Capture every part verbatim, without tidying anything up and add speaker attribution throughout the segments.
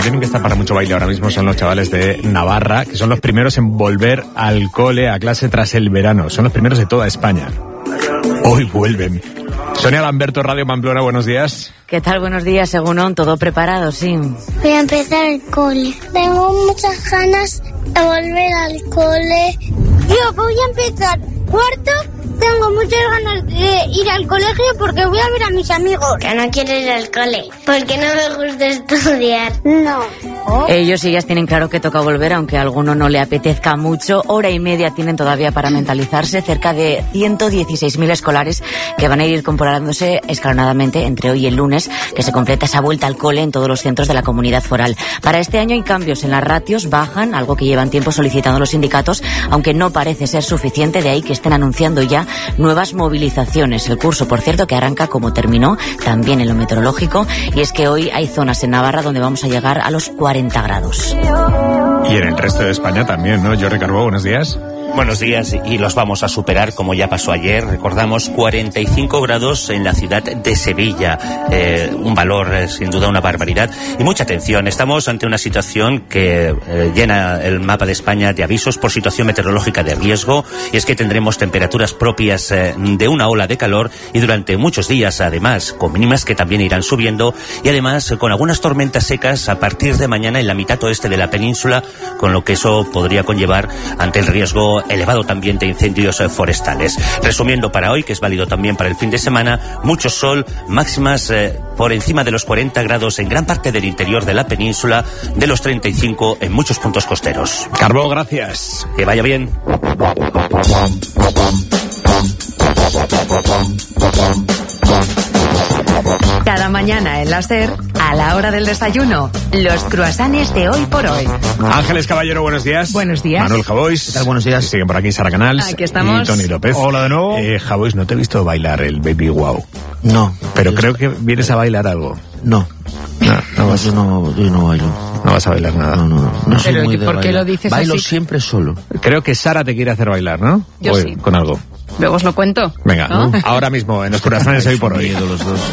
Speaker 1: tienen que estar para mucho baile ahora mismo son los chavales de Navarra, que son los primeros en volver al cole, a clase tras el verano. Son los primeros de toda España. Hoy vuelven. Sonia Lamberto, Radio Pamplona, buenos días.
Speaker 2: ¿Qué tal? Buenos días, según todo preparado, sí.
Speaker 3: Voy a empezar el cole. Tengo muchas ganas de volver al cole. Yo voy a empezar cuarto. Tengo muchas ganas de ir al colegio porque voy a ver a mis amigos. Que no quiero ir al cole porque no me gusta estudiar. No.
Speaker 2: ¿Oh? Ellos y ellas tienen claro que toca volver, aunque a alguno no le apetezca mucho. Hora y media tienen todavía para mentalizarse. Cerca de ciento dieciséis mil escolares que van a ir incorporándose escalonadamente entre hoy y el lunes, que se completa esa vuelta al cole en todos los centros de la comunidad foral. Para este año hay cambios en las ratios, bajan, algo que llevan tiempo solicitando los sindicatos, aunque no parece ser suficiente, de ahí que estén anunciando ya nuevas movilizaciones. El curso, por cierto, que arranca como terminó, también en lo meteorológico, y es que hoy hay zonas en Navarra donde vamos a llegar a los cuarenta grados.
Speaker 1: Y en el resto de España también, ¿no? Jordi Carbó, buenos días.
Speaker 4: Buenos días, y los vamos a superar como ya pasó ayer. Recordamos cuarenta y cinco grados en la ciudad de Sevilla, eh, un valor eh, sin duda una barbaridad. Y mucha atención, estamos ante una situación que eh, llena el mapa de España de avisos por situación meteorológica de riesgo, y es que tendremos temperaturas propias eh, de una ola de calor y durante muchos días, además, con mínimas que también irán subiendo, y además eh, con algunas tormentas secas a partir de mañana en la mitad oeste de la península, con lo que eso podría conllevar ante el riesgo elevado también de incendios forestales. Resumiendo para hoy, que es válido también para el fin de semana, mucho sol, máximas eh, por encima de los cuarenta grados en gran parte del interior de la península, de los treinta y cinco en muchos puntos costeros.
Speaker 1: Carbó, gracias.
Speaker 4: Que vaya bien.
Speaker 5: Cada mañana en la SER, a la hora del desayuno, los croissants de Hoy por Hoy.
Speaker 1: Ángeles Caballero, buenos días.
Speaker 6: Buenos días.
Speaker 1: Manuel Javois.
Speaker 7: ¿Qué tal? Buenos días.
Speaker 1: Siguen por aquí Sara Canals.
Speaker 6: Aquí estamos.
Speaker 1: Y Tony López.
Speaker 7: Hola de nuevo.
Speaker 1: Eh, Javois, no te he visto bailar el Baby Wow.
Speaker 7: No.
Speaker 1: Pero
Speaker 7: yo
Speaker 1: creo
Speaker 7: sé.
Speaker 1: que vienes a bailar algo.
Speaker 7: No.
Speaker 1: No, no vas,
Speaker 7: yo no, yo no bailo.
Speaker 1: no vas a bailar nada.
Speaker 7: No, no, no soy
Speaker 6: Pero,
Speaker 7: muy
Speaker 6: ¿y
Speaker 7: de
Speaker 6: por qué
Speaker 7: bailar.
Speaker 6: lo dices
Speaker 7: Bailo
Speaker 6: así?
Speaker 7: siempre solo.
Speaker 1: Creo que Sara te quiere hacer bailar, ¿no?
Speaker 6: Yo
Speaker 1: O,
Speaker 6: sí.
Speaker 1: Con algo.
Speaker 6: Luego os lo cuento.
Speaker 1: Venga,
Speaker 6: ¿no?
Speaker 1: ahora mismo en los corazones Hoy por Hoy.
Speaker 7: Miedo los dos.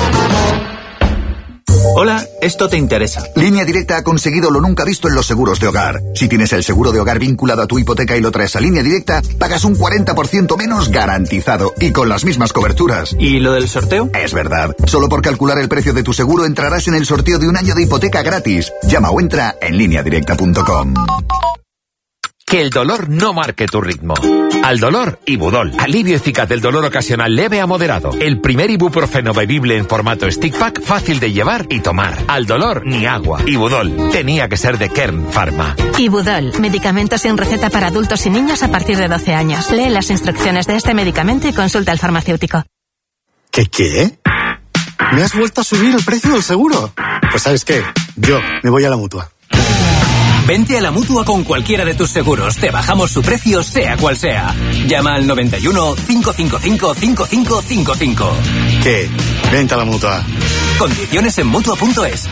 Speaker 8: Hola, esto te interesa.
Speaker 9: Línea Directa ha conseguido lo nunca visto en los seguros de hogar. Si tienes el seguro de hogar vinculado a tu hipoteca y lo traes a Línea Directa, pagas un cuarenta por ciento menos garantizado y con las mismas coberturas.
Speaker 8: ¿Y lo del sorteo?
Speaker 9: Es verdad. Solo por calcular el precio de tu seguro entrarás en el sorteo de un año de hipoteca gratis. Llama o entra en línea directa punto com.
Speaker 10: Que el dolor no marque tu ritmo. Al dolor, Ibudol. Alivio eficaz del dolor ocasional leve a moderado. El primer ibuprofeno bebible en formato stick pack, fácil de llevar y tomar. Al dolor, ni agua. Ibudol. Tenía que ser de Kern Pharma.
Speaker 11: Ibudol. Medicamento sin receta para adultos y niños a partir de doce años. Lee las instrucciones de este medicamento y consulta al farmacéutico.
Speaker 12: ¿Qué qué? ¿Me has vuelto a subir el precio del seguro? Pues ¿sabes qué? Yo me voy a la Mutua.
Speaker 13: Vente a la Mutua con cualquiera de tus seguros. Te bajamos su precio, sea cual sea. Llama al noventa y uno, cinco cinco cinco, cinco cinco cinco cinco.
Speaker 12: ¿Qué? Vente a la Mutua.
Speaker 13: Condiciones en Mutua punto es.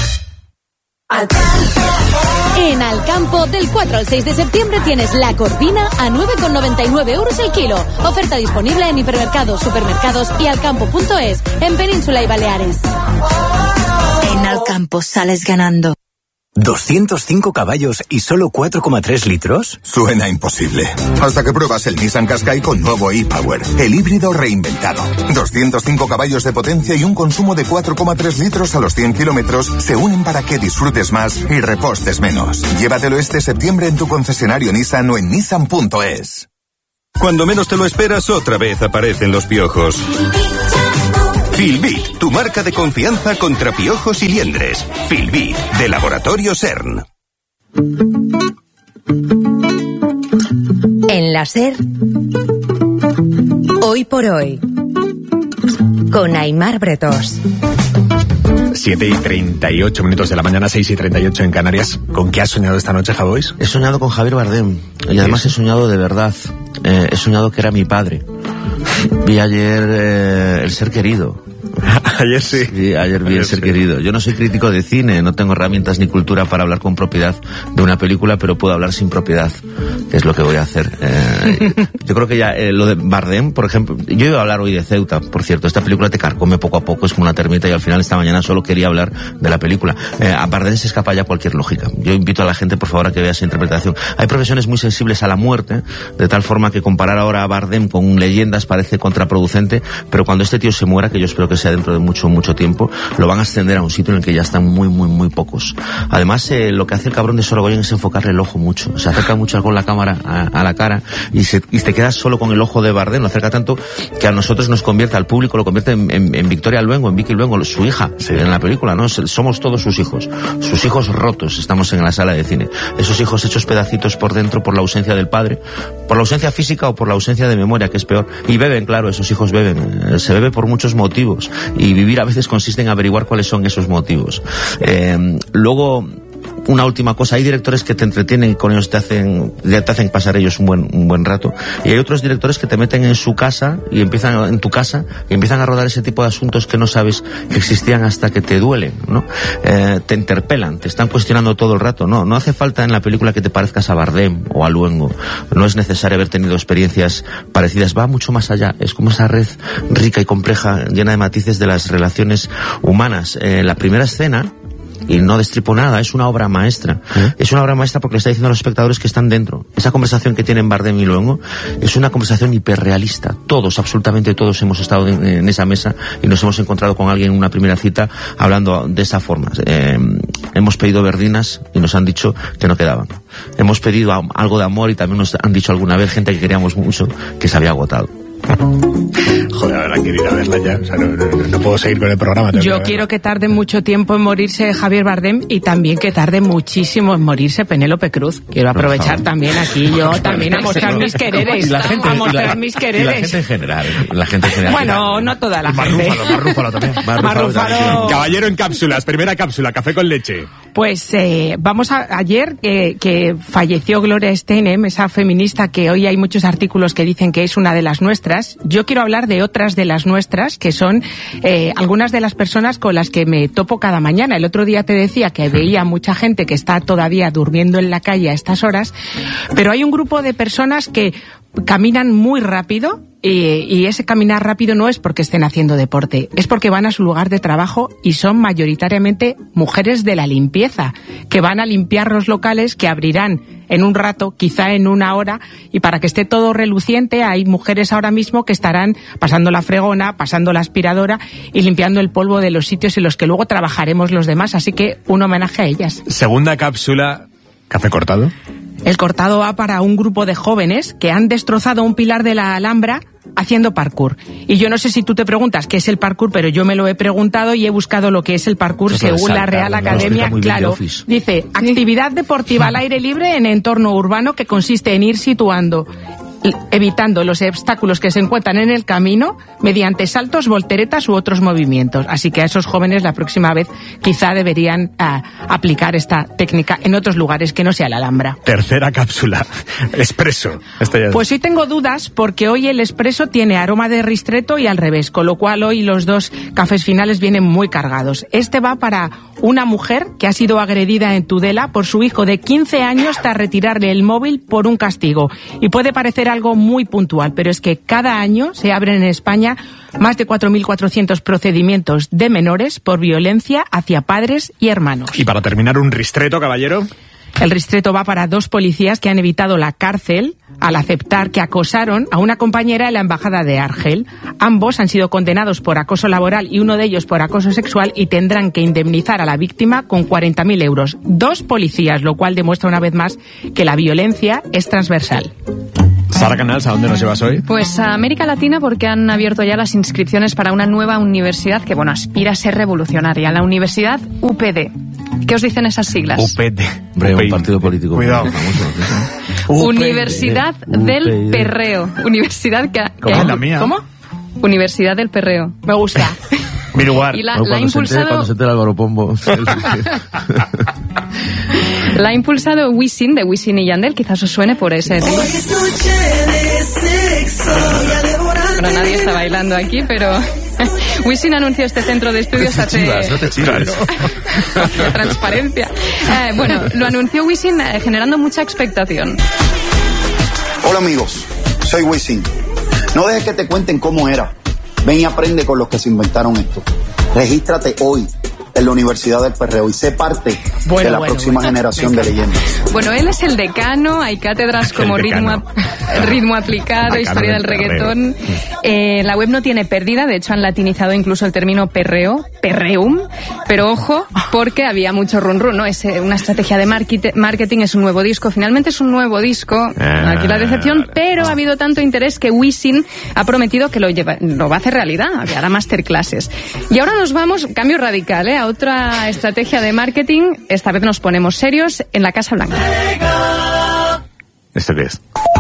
Speaker 14: En Alcampo, del cuatro al seis de septiembre tienes la corvina a nueve con noventa y nueve euros el kilo. Oferta disponible en hipermercados, supermercados y alcampo punto es, en Península y Baleares.
Speaker 15: En Alcampo sales ganando.
Speaker 13: ¿doscientos cinco caballos y solo cuatro coma tres litros?
Speaker 16: Suena imposible. Hasta que pruebas el Nissan Qashqai con nuevo e-Power, el híbrido reinventado. doscientos cinco caballos de potencia y un consumo de cuatro coma tres litros a los cien kilómetros se unen para que disfrutes más y repostes menos. Llévatelo este septiembre en tu concesionario Nissan o en nissan punto es.
Speaker 17: Cuando menos te lo esperas, otra vez aparecen los piojos. Filbit, tu marca de confianza contra piojos y liendres. Filbit, de Laboratorio CERN.
Speaker 5: En la SER, Hoy por Hoy, con Aimar Bretos.
Speaker 1: siete y treinta y ocho minutos de la mañana, seis y treinta y ocho en Canarias. ¿Con qué has soñado esta noche, Javois?
Speaker 7: He soñado con Javier Bardem. Y además he soñado de verdad. Eh, he soñado que era mi padre. Vi ayer eh, El ser querido.
Speaker 1: Ayer sí.
Speaker 7: Sí, ayer vi El ser sí. querido. Yo no soy crítico de cine, no tengo herramientas ni cultura para hablar con propiedad de una película, pero puedo hablar sin propiedad, que es lo que voy a hacer. Eh, yo creo que ya eh, lo de Bardem, por ejemplo, yo iba a hablar hoy de Ceuta, por cierto, esta película te carcome poco a poco, es como una termita, y al final esta mañana solo quería hablar de la película. Eh, a Bardem se escapa ya cualquier lógica. Yo invito a la gente, por favor, a que vea esa interpretación. Hay profesiones muy sensibles a la muerte, de tal forma que comparar ahora a Bardem con leyendas parece contraproducente, pero cuando este tío se muera, que yo espero que sea dentro de mucho, mucho tiempo, lo van a ascender a un sitio en el que ya están muy, muy, muy pocos. Además, eh, lo que hace el cabrón de Sorogoyen es enfocarle el ojo mucho. Se acerca mucho con la cámara a, a la cara y, se, y te quedas solo con el ojo de Bardem. Lo acerca tanto que a nosotros nos convierte, al público lo convierte en, en, en Victoria Luengo, en Vicky Luengo, su hija, sí. en la película, ¿no? Somos todos sus hijos. Sus hijos rotos, estamos en la sala de cine. Esos hijos hechos pedacitos por dentro por la ausencia del padre, por la ausencia física o por la ausencia de memoria, que es peor. Y beben, claro, esos hijos beben. Se bebe por muchos motivos. Y vivir a veces consiste en averiguar cuáles son esos motivos. Eh, luego, una última cosa, hay directores que te entretienen y con ellos te hacen, te hacen pasar ellos un buen, un buen rato, y hay otros directores que te meten en su casa y empiezan, en tu casa, y empiezan a rodar ese tipo de asuntos que no sabes que existían hasta que te duelen, ¿no? Eh, te interpelan, te están cuestionando todo el rato, no, no hace falta en la película que te parezcas a Bardem o a Luengo, no es necesario haber tenido experiencias parecidas, va mucho más allá, es como esa red rica y compleja, llena de matices de las relaciones humanas. Eh, la primera escena, y no destripo nada, es una obra maestra. ¿Eh? Es una obra maestra porque le está diciendo a los espectadores que están dentro. Esa conversación que tienen Bardem y Luengo es una conversación hiperrealista. Todos, absolutamente todos hemos estado en, en esa mesa y nos hemos encontrado con alguien en una primera cita hablando de esa forma. Eh, hemos pedido verdinas y nos han dicho que no quedaban. Hemos pedido a, algo de amor y también nos han dicho alguna vez, gente que queríamos mucho, que se había agotado.
Speaker 1: Joder, ahora quiero ir a verla ya. O sea, no, no, no puedo seguir con el programa.
Speaker 6: Yo que quiero que tarde mucho tiempo en morirse Javier Bardem y también que tarde muchísimo en morirse Penélope Cruz. Quiero aprovechar también aquí yo también a mostrar mis quereres.
Speaker 7: La gente,
Speaker 6: a mostrar
Speaker 7: la,
Speaker 6: mis quereres.
Speaker 7: Y la gente en general. La gente en general.
Speaker 6: Bueno, no toda la
Speaker 1: más
Speaker 6: gente.
Speaker 1: Rúfalo, más Rúfalo también.
Speaker 7: Más
Speaker 6: Más Rúfalo.
Speaker 7: Rúfalo.
Speaker 1: Caballero en cápsulas. Primera cápsula, café con leche.
Speaker 6: Pues eh, vamos a ayer que, que falleció Gloria Steinem, esa feminista que hoy hay muchos artículos que dicen que es una de las nuestras. Yo quiero hablar de otras de las nuestras, que son eh, algunas de las personas con las que me topo cada mañana. El otro día te decía que veía mucha gente que está todavía durmiendo en la calle a estas horas, pero hay un grupo de personas que caminan muy rápido. Y, y ese caminar rápido no es porque estén haciendo deporte, es porque van a su lugar de trabajo y son mayoritariamente mujeres de la limpieza, que van a limpiar los locales que abrirán en un rato, quizá en una hora, y para que esté todo reluciente hay mujeres ahora mismo que estarán pasando la fregona, pasando la aspiradora y limpiando el polvo de los sitios en los que luego trabajaremos los demás, así que un homenaje a ellas.
Speaker 1: Segunda cápsula, café cortado.
Speaker 6: El cortado va para un grupo de jóvenes que han destrozado un pilar de la Alhambra haciendo parkour. Y yo no sé si tú te preguntas qué es el parkour, pero yo me lo he preguntado y he buscado lo que es el parkour Eso según salta, la Real ¿no? Academia. Claro, dice, actividad deportiva al aire libre en entorno urbano que consiste en ir situando, evitando los obstáculos que se encuentran en el camino mediante saltos, volteretas u otros movimientos. Así que a esos jóvenes la próxima vez quizá deberían uh, aplicar esta técnica en otros lugares que no sea la Alhambra.
Speaker 1: Tercera cápsula, Espresso. Este ya...
Speaker 6: Pues hoy tengo dudas porque hoy el Espresso tiene aroma de ristretto y al revés, con lo cual hoy los dos cafés finales vienen muy cargados. Este va para una mujer que ha sido agredida en Tudela por su hijo de quince años tras retirarle el móvil por un castigo. Y puede parecer algo muy puntual, pero es que cada año se abren en España más de cuatro mil cuatrocientos procedimientos de menores por violencia hacia padres y hermanos.
Speaker 1: Y para terminar, un ristretto, caballero.
Speaker 6: El ristretto va para dos policías que han evitado la cárcel al aceptar que acosaron a una compañera en la embajada de Argel. Ambos han sido condenados por acoso laboral y uno de ellos por acoso sexual y tendrán que indemnizar a la víctima con cuarenta mil euros. Dos policías, lo cual demuestra una vez más que la violencia es transversal.
Speaker 1: Sara Canals, ¿a dónde nos llevas hoy?
Speaker 18: Pues a América Latina, porque han abierto ya las inscripciones para una nueva universidad que, bueno, aspira a ser revolucionaria, la Universidad U P D. ¿Qué os dicen esas siglas?
Speaker 1: U P D.
Speaker 7: Hombre, un partido político.
Speaker 1: Cuidado.
Speaker 7: Famoso.
Speaker 18: Universidad
Speaker 7: U P D.
Speaker 18: del Perreo. Universidad que...
Speaker 1: ¿Cómo es la mía?
Speaker 6: ¿Cómo?
Speaker 18: Universidad del Perreo.
Speaker 6: Me gusta.
Speaker 1: Mi lugar.
Speaker 18: Y la,
Speaker 7: no,
Speaker 18: la ha impulsado...
Speaker 7: Se cuando se entere Álvaro Pombo.
Speaker 18: La ha impulsado Wisin, de Wisin y Yandel, quizás os suene por ese tema. Bueno, nadie está bailando aquí, pero Wisin anunció este centro de estudios hace...
Speaker 7: Chivas, no te chivas.
Speaker 18: La transparencia. Eh, bueno, lo anunció Wisin eh, generando mucha expectación.
Speaker 19: Hola amigos, soy Wisin. No dejes que te cuenten cómo era. Ven y aprende con los que se inventaron esto. Regístrate hoy en la Universidad del Perreo y sé parte
Speaker 6: bueno,
Speaker 19: de la
Speaker 6: bueno,
Speaker 19: próxima
Speaker 6: bueno.
Speaker 19: generación de leyendas.
Speaker 18: Bueno, él es el decano, hay cátedras como ritmo, ritmo aplicado,
Speaker 1: Decano
Speaker 18: historia del
Speaker 1: del
Speaker 18: reggaetón. Eh, la web no tiene pérdida, de hecho han latinizado incluso el término perreo, perreum, pero ojo, porque había mucho run run, ¿no? Es eh, una estrategia de market- marketing, es un nuevo disco, finalmente es un nuevo disco, aquí la decepción, pero ha habido tanto interés que Wisin ha prometido que lo, lleva, lo va a hacer realidad, que hará masterclasses. Y ahora nos vamos, cambio radical, ¿eh? A otra estrategia de marketing, esta vez nos ponemos serios en la Casa Blanca.
Speaker 1: ¿Esto qué es?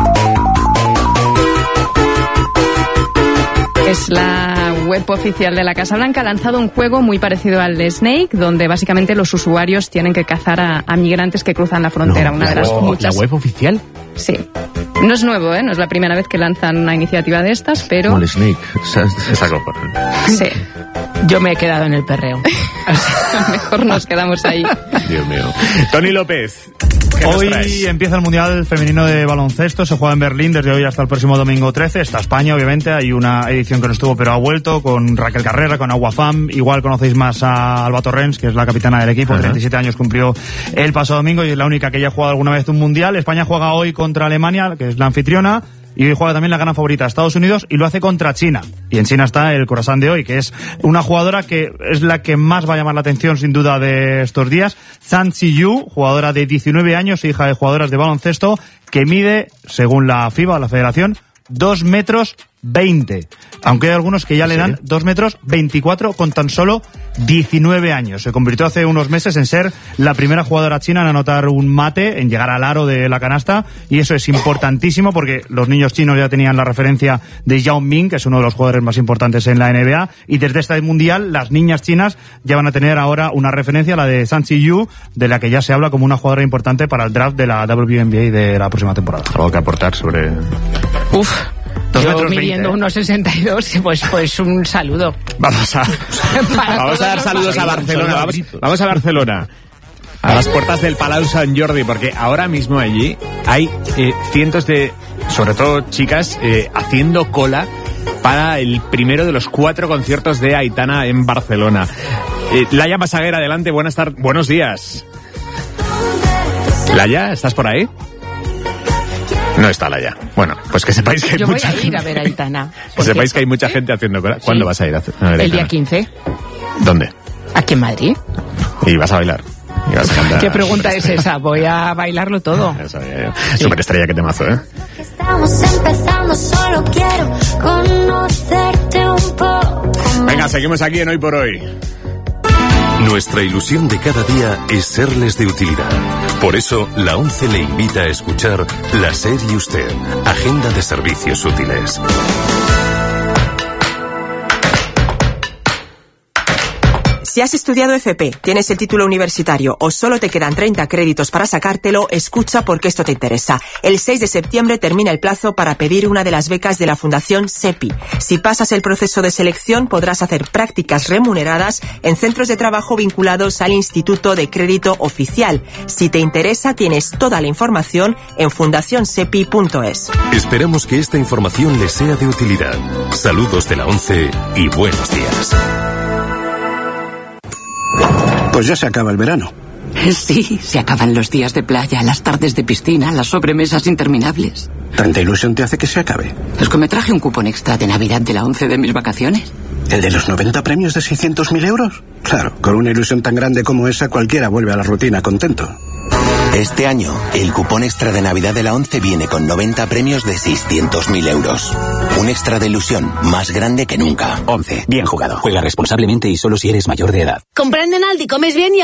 Speaker 18: Es la web oficial de la Casa Blanca, ha lanzado un juego muy parecido al de Snake, donde básicamente los usuarios tienen que cazar a, a migrantes que cruzan la frontera.
Speaker 1: No,
Speaker 18: una de las
Speaker 1: web,
Speaker 18: muchas.
Speaker 1: ¿La web oficial?
Speaker 18: Sí. No es nuevo, ¿eh? No es la primera vez que lanzan una iniciativa de estas, pero...
Speaker 7: Como el Snake.
Speaker 1: Esa copa.
Speaker 18: Sí.
Speaker 6: Yo me he quedado en el perreo.
Speaker 18: Mejor nos quedamos ahí.
Speaker 1: Dios mío. Tony López. ¿Qué nos
Speaker 20: Hoy
Speaker 1: traes?
Speaker 20: empieza el Mundial Femenino de Baloncesto, se juega en Berlín desde hoy hasta el próximo domingo trece. Está España, obviamente, hay una edición que no estuvo pero ha vuelto, con Raquel Carrera, con Aguafam. Igual conocéis más a Alba Torrens, que es la capitana del equipo, uh-huh. treinta y siete años cumplió el pasado domingo y es la única que haya jugado alguna vez un Mundial. España juega hoy contra Alemania, que es la anfitriona. Y hoy juega también la gran favorita Estados Unidos y lo hace contra China. Y en China está el croissant de hoy, que es una jugadora que es la que más va a llamar la atención sin duda de estos días. Zhang Ziyu, jugadora de diecinueve años, hija de jugadoras de baloncesto, que mide, según la FIBA, la Federación, dos metros veinte. Aunque hay algunos que ya le dan dos metros veinticuatro con tan solo diecinueve años. Se convirtió hace unos meses en ser la primera jugadora china en anotar un mate, en llegar al aro de la canasta, y eso es importantísimo porque los niños chinos ya tenían la referencia de Yao Ming, que es uno de los jugadores más importantes en la N B A, y desde este mundial las niñas chinas ya van a tener ahora una referencia, la de Zhang Ziyu, de la que ya se habla como una jugadora importante para el draft de la W N B A de la próxima temporada.
Speaker 1: Algo que aportar sobre...
Speaker 6: Uf. Yo midiendo
Speaker 1: veinte, ¿eh?
Speaker 6: uno sesenta y dos, pues, pues un saludo.
Speaker 1: Vamos a, vamos a dar saludos a Barcelona. Vamos, vamos a Barcelona. A las puertas del Palau Sant Jordi, porque ahora mismo allí hay eh, cientos de, sobre todo chicas, eh, haciendo cola para el primero de los cuatro conciertos de Aitana en Barcelona. Eh, Laia Masaguer, adelante, buenas tardes, buenos días. Laia, ¿estás por ahí? No está Laia. Bueno, pues que sepáis que hay
Speaker 6: Yo
Speaker 1: mucha
Speaker 6: voy a ir
Speaker 1: gente.
Speaker 6: a ver a Aitana.
Speaker 1: Que sepáis que hay mucha gente haciendo cola. ¿Cuándo
Speaker 6: Sí.
Speaker 1: vas a ir a hacer? A ver,
Speaker 6: El
Speaker 1: Aitana.
Speaker 6: día quince,
Speaker 1: ¿Dónde?
Speaker 6: aquí en Madrid.
Speaker 1: Y vas a bailar. Y vas a cantar.
Speaker 6: ¿Qué pregunta es esa? Voy a bailarlo todo.
Speaker 1: Ya sabía yo. Superestrella, que temazo, ¿eh?
Speaker 3: Estamos empezando, solo quiero conocerte un poco.
Speaker 1: Venga, seguimos aquí en Hoy por Hoy.
Speaker 17: Nuestra ilusión de cada día es serles de utilidad. Por eso, la ONCE le invita a escuchar La SER y Usted, Agenda de Servicios Útiles.
Speaker 21: Si has estudiado F P, tienes el título universitario o solo te quedan treinta créditos para sacártelo, escucha porque esto te interesa. El seis de septiembre termina el plazo para pedir una de las becas de la Fundación SEPI. Si pasas el proceso de selección, podrás hacer prácticas remuneradas en centros de trabajo vinculados al Instituto de Crédito Oficial. Si te interesa, tienes toda la información en fundación sepi punto es.
Speaker 17: Esperamos que esta información les sea de utilidad. Saludos de la ONCE y buenos días.
Speaker 12: Pues ya se acaba el verano.
Speaker 22: Sí, se acaban los días de playa, las tardes de piscina, las sobremesas interminables.
Speaker 12: ¿Tanta ilusión te hace que se acabe?
Speaker 22: Es que me traje un cupón extra de Navidad de la ONCE de mis vacaciones.
Speaker 12: ¿El de los noventa premios de seiscientos mil euros? Claro, con una ilusión tan grande como esa, cualquiera vuelve a la rutina contento.
Speaker 23: Este año, el cupón extra de Navidad de la ONCE viene con noventa premios de seiscientos mil euros. Un extra de ilusión más grande que nunca.
Speaker 24: ONCE, bien jugado. Juega responsablemente y solo si eres mayor de edad.
Speaker 25: Comprando en Aldi comes bien y